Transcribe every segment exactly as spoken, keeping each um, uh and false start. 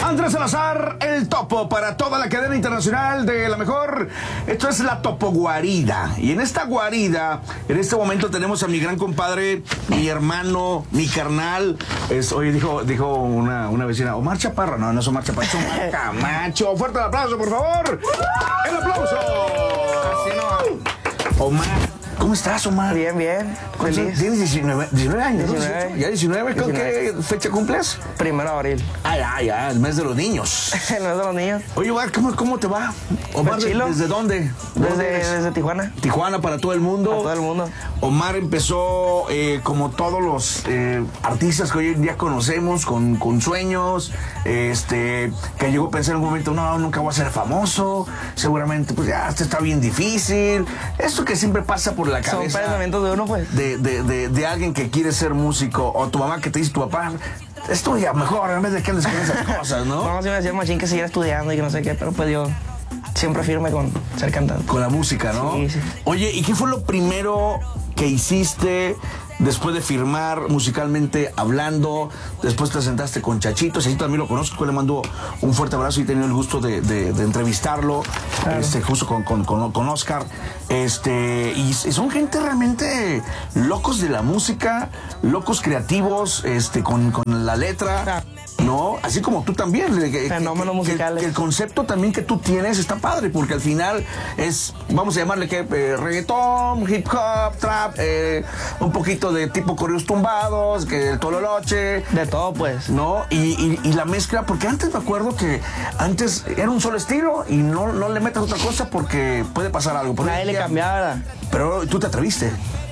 Andrés Salazar, el topo para toda la cadena internacional de la mejor. Esto es la Topo Guarida. Y en esta guarida, en este momento tenemos a mi gran compadre, mi hermano, mi carnal. Es, oye, dijo, dijo una, una vecina, Omar Chaparro. No, no es Omar Chaparro, es Omar Camacho. Fuerte el aplauso, por favor. El aplauso. Así no. Omar. ¿Cómo estás, Omar? Bien, bien. Feliz. Tienes diecinueve, diecinueve años, diecinueve. ¿no? ¿Ya diecinueve? ¿Con qué fecha cumples? Primero de abril. Ah, ya, ya, el mes de los niños. El mes de los niños. Oye, Omar, ¿cómo, cómo te va? Omar, Pues chilo. ¿desde dónde? ¿Dónde Desde, eres? desde Tijuana. Tijuana para todo el mundo. Para todo el mundo. Omar empezó eh, como todos los eh, artistas que hoy en día conocemos, con, con sueños, este, que llegó a pensar en un momento, no, nunca voy a ser famoso, seguramente pues ya, esto está bien difícil. Esto que siempre pasa por la Son cabeza pensamientos de uno, pues. de, de, de, de alguien que quiere ser músico, o tu mamá que te dice, tu papá, estudia mejor en vez de que andes con esas cosas, ¿no? No, sí me decía el machín que siguiera estudiando y que no sé qué, pero pues yo siempre firme con ser cantante. Con la música, ¿no? Sí, sí. Oye, ¿y qué fue lo primero que hiciste después de firmar musicalmente hablando? Después te sentaste con Chachito. Chachito también lo conozco, le mando un fuerte abrazo y he tenido el gusto de, de, de entrevistarlo, claro. este, justo con, con, con, con Oscar. Este, y, y son gente realmente locos de la música, locos creativos, este, con, con la letra. Claro. No, así como tú también. Fenómenos que, musicales. Que, que el concepto también que tú tienes está padre, porque al final es, vamos a llamarle que eh, reggaetón, hip hop, trap, eh, un poquito de tipo corridos tumbados, que el tololoche. De todo, pues. ¿No? Y, y, y la mezcla, porque antes me acuerdo que antes era un solo estilo y no, no le metas otra cosa porque puede pasar algo. Por Nadie le cambiaba, ¿verdad? Pero tú te atreviste.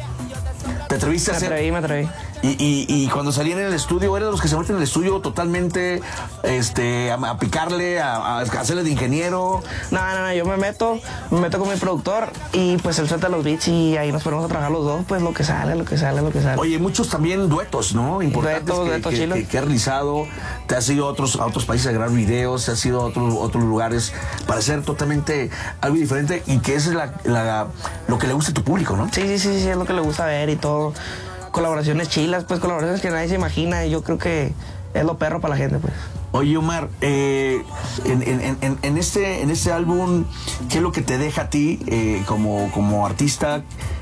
Te atreviste Me a hacer. atreví, me atreví. Y, y, y cuando salí en el estudio, eres de los que se meten en el estudio totalmente este, a, a picarle, a, a hacerle de ingeniero. No, no, no, yo me meto, me meto con mi productor y pues él suelta los beats y ahí nos ponemos a trabajar los dos, pues lo que sale, lo que sale, lo que sale. Oye, muchos también duetos, ¿no? Importantes Duetos, que, duetos que, chilos. que, que has realizado. Te has ido a otros, a otros países a grabar videos, te has ido a otros, otros lugares para hacer totalmente algo diferente y que es la, la, lo que le gusta a tu público, ¿no? Sí, sí, sí, sí, es lo que le gusta ver y todo. Colaboraciones chilas, pues colaboraciones que nadie se imagina y yo creo que es lo perro para la gente, pues. Oye, Omar, eh, en, en, en, en, este, en este álbum, ¿qué es lo que te deja a ti eh, como, como artista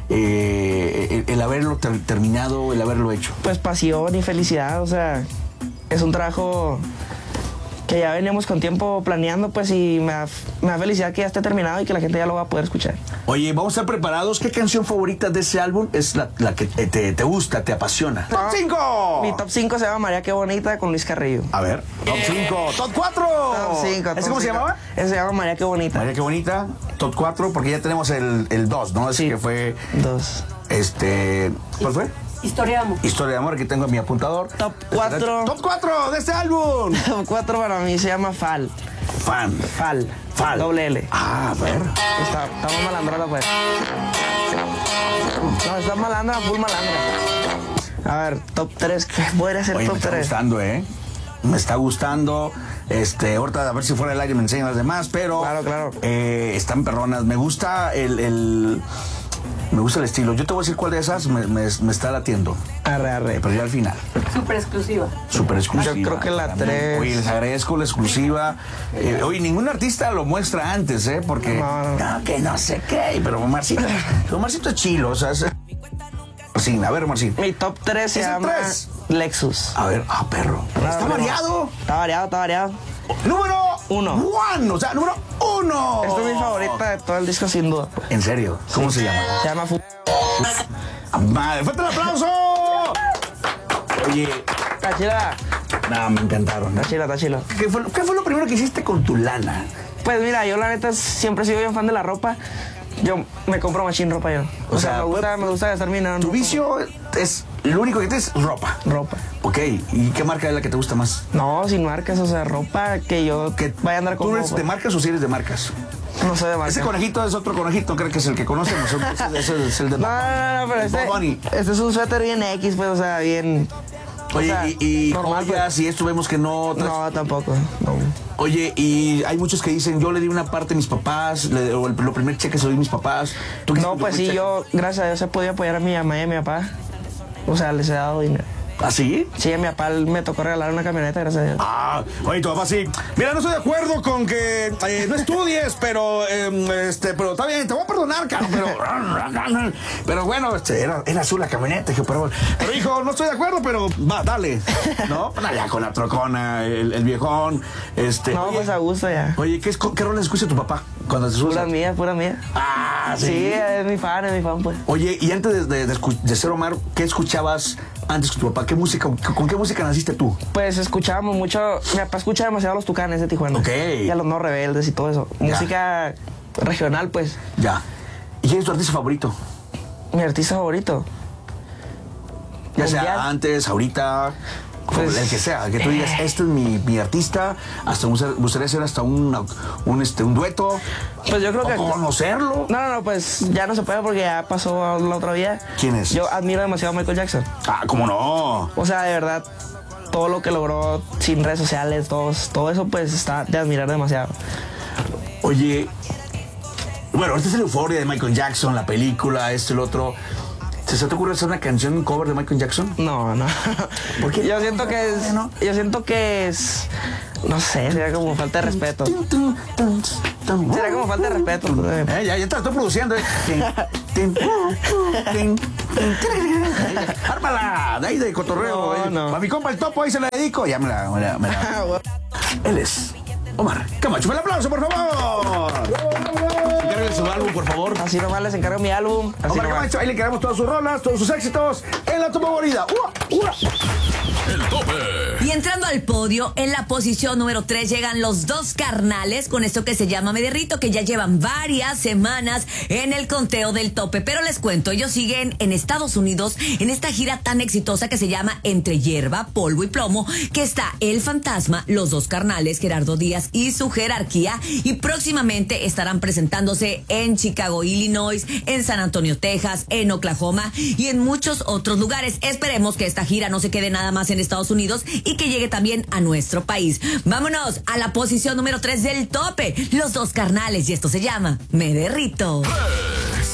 eh, el, el haberlo ter terminado, el haberlo hecho? Pues pasión y felicidad, o sea, es un trabajo que ya veníamos con tiempo planeando, pues, y me da, me da felicidad que ya esté terminado y que la gente ya lo va a poder escuchar. Oye, vamos a estar preparados. ¿Qué canción favorita de ese álbum es la, la que te, te gusta, te apasiona? ¡Top cinco! Mi top cinco se llama María Qué Bonita con Luis Carrillo. A ver, top cinco. ¡Top cuatro! Top cinco. ¿Ese cómo se llamaba? Ese se llama María Qué Bonita. María Qué Bonita, top cuatro, porque ya tenemos el, el dos, ¿no? Ese Sí. que fue, Dos. este, ¿cuál fue? Historia de amor. Historia de amor, aquí tengo mi apuntador. Top cuatro. Top cuatro de este álbum. Top cuatro para mí se llama Fal. Fan. Fal. Fal. Doble L. Ah, a ver. Está, estamos malandrona, pues. No, está malandra, full malandra. A ver, top tres. ¿Qué podría ser Oye, top me está tres? gustando, ¿eh? Me está gustando. Este, ahorita a ver si fuera el aire me enseñan las demás, pero. Claro, claro. Eh, están perronas. Me gusta el, el. Me gusta el estilo. Yo te voy a decir cuál de esas me, me, me está latiendo. Arre, arre. Pero ya al final. Súper exclusiva. Súper exclusiva. Yo creo que la también. tres. Oye, les agradezco la exclusiva. Eh, oye, ningún artista lo muestra antes, ¿eh? Porque. No, no. no, que no sé qué. Pero Omarcito. Omarcito es chilo, o sea. Es... Marcín, a ver, Marcín. Mi top tres se ¿Es el llama tres? Lexus. A ver, ah, perro. Está no. variado. Está variado, está variado. Número Uno. One, o sea, número uno. Esta es mi favorita de todo el disco, sin duda. ¿En serio? ¿Cómo se llama? Se llama Fu... Madre, fuerte el aplauso. Oye, Está chila. no, me encantaron. Está chila, está chila. ¿Qué fue, ¿Qué fue lo primero que hiciste con tu lana? Pues mira, yo la neta siempre he sido bien fan de la ropa. Yo me compro machine ropa yo. O, O sea, sea, me gusta, me gusta gastar mi dinero en Tu ropa. vicio es, lo único que tienes es ropa. Ropa. Ok, ¿y qué marca es la que te gusta más? No, sin marcas, o sea, ropa que yo Que vaya a andar con. ¿Tú eres de marcas o si eres de marcas? No sé de marcas. Ese conejito es otro conejito, creo que es el que conocemos. Ese, ese es el de No, no, no, no, pero Bob Bunny. este, este es un suéter bien X, pues, o sea, bien. Oye, o sea, y, y normal, joyas y esto vemos que no. traes- No, tampoco. No. Oye, y hay muchos que dicen, yo le di una parte a mis papás, le, o el, lo primer cheque se lo di a mis papás. ¿Tú qué No, hiciste pues con el sí, cheque? yo, gracias a Dios, he podido apoyar a mi mamá y a mi papá. O sea, les he dado dinero. ¿Ah, sí? Sí, a mi papá me tocó regalar una camioneta, gracias a Dios. Ah, oye, tu papá sí. Mira, no estoy de acuerdo con que eh, no estudies, pero eh, este, pero está bien, te voy a perdonar, caro, pero pero bueno, este, era, era azul la camioneta, hijo, pero, pero hijo, no estoy de acuerdo, pero va, dale, ¿no? Dale con la trocona, el, el viejón, este. No, oye, pues a gusto ya. Oye, ¿qué, qué roles escucha tu papá cuando te subes? Pura mía, pura mía. Ah, sí. Sí, es mi fan, es mi fan, pues. Oye, y antes de, de, de, de ser Omar, ¿qué escuchabas antes que tu papá? ¿Qué música, con qué música naciste tú? Pues escuchábamos mucho, mi papá escucha demasiado a los Tucanes de Tijuana. Ok. Y a los No Rebeldes y todo eso. Ya. Música regional, pues. Ya. ¿Y quién es tu artista favorito? Mi artista favorito. Ya Mundial. sea antes, ahorita, Pues, el que sea, que tú digas, este es mi, mi artista, hasta me gustaría hacer hasta un, un, este, un dueto, Pues yo creo o que... conocerlo. No, no, no, pues ya no se puede porque ya pasó la otra vida. ¿Quién es? Yo admiro demasiado a Michael Jackson. Ah, ¿cómo no? O sea, de verdad, todo lo que logró sin redes sociales, todo, todo eso, pues está de admirar demasiado. Oye, bueno, esta es la euforia de Michael Jackson, la película, esto y lo otro. ¿Se te ocurre hacer una canción, un cover de Michael Jackson? No, no. ¿Por qué? Yo siento que es... ¿No? Yo siento que es... No sé, sería como falta de respeto. Sería como falta de respeto. Eh, ya, ya te estoy produciendo. Eh. Tin, tin, tin, tin, tin. Ármala, de ahí de cotorreo. No, eh. no. A mi compa el Topo, ahí se la dedico. Ya me la... Me la, me la. Él es Omar Camacho. Un aplauso, por favor. Encárguenle su álbum, por favor. Así nomás les encargo mi álbum. Así Omar nomás. Camacho, ahí le queremos todas sus rolas, todos sus éxitos en la Topo Guarida. ¡Ua, ua! El tope. Y entrando al podio, en la posición número tres llegan los Dos Carnales con esto que se llama Me Derrito, que ya llevan varias semanas en el conteo del tope. Pero les cuento, ellos siguen en Estados Unidos en esta gira tan exitosa que se llama Entre Hierba, Polvo y Plomo, que está El Fantasma, los Dos Carnales, Gerardo Díaz y su jerarquía. Y próximamente estarán presentándose en Chicago, Illinois, en San Antonio, Texas, en Oklahoma y en muchos otros lugares. Esperemos que esta gira no se quede nada más en Estados Unidos y que llegue también a nuestro país. Vámonos a la posición número tres del tope, los Dos Carnales, y esto se llama Me Derrito. tres.